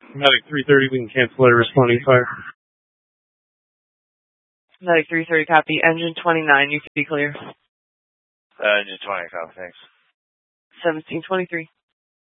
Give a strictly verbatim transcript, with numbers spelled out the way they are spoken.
Medic three thirty, we can cancel a responding fire. Medic three thirty, copy. Engine twenty-nine, you can be clear. Uh, engine twenty, copy, thanks. seventeen twenty-three.